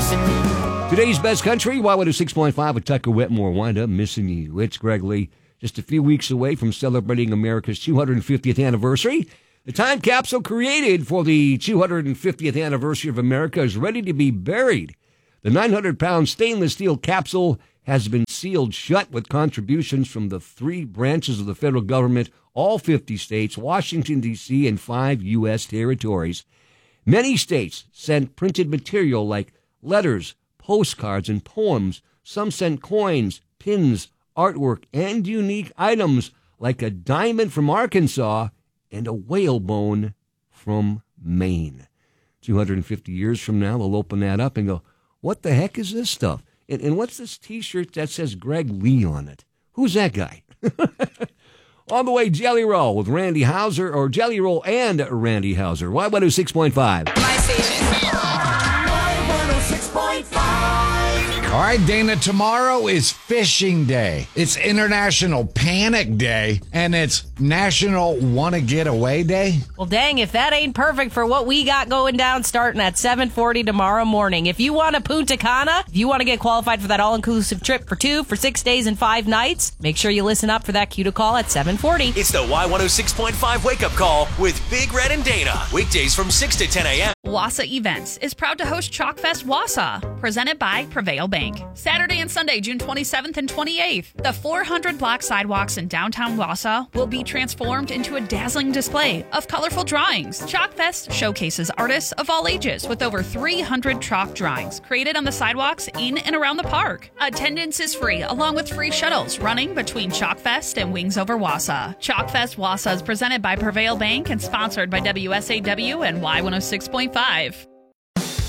missing you. Today's best country, Y106.5 with Tucker Wetmore. Wind up missing you. It's Greg Lee, just a few weeks away from celebrating America's 250th anniversary. The time capsule created for the 250th anniversary of America is ready to be buried. The 900-pound stainless steel capsule has been sealed shut with contributions from the 3 branches of the federal government, all 50 states, Washington, D.C., and 5 U.S. territories. Many states sent printed material like letters, postcards, and poems. Some sent coins, pins, artwork, and unique items like a diamond from Arkansas and a whalebone from Maine. 250 years from now, they'll open that up and go, what the heck is this stuff? And what's this T-shirt that says Greg Lee on it? Who's that guy? On the way, Jelly Roll with Randy Houser, or Jelly Roll and Randy Houser. Y106.5. My station. Y106.5. All right, Dana, tomorrow is Fishing Day. It's International Panic Day, and it's National Wanna Get Away Day. Well, dang, if that ain't perfect for what we got going down starting at 7:40 tomorrow morning. If you want to Punta Cana, if you want to get qualified for that all-inclusive trip for 2 for 6 days and 5 nights, make sure you listen up for that cue to call at 7:40. It's the Y106.5 wake-up call with Big Red and Dana. Weekdays from 6 to 10 a.m. Wassa Events is proud to host Chalkfest Wassa, presented by Prevail Bank. Saturday and Sunday, June 27th and 28th. The 400-block sidewalks in downtown Wassa will be transformed into a dazzling display of colorful drawings. Chalkfest showcases artists of all ages with over 300 chalk drawings created on the sidewalks in and around the park. Attendance is free, along with free shuttles running between Chalkfest and Wings Over Wassa. Chalkfest Wassa is presented by Prevail Bank and sponsored by WSAW and Y106.5.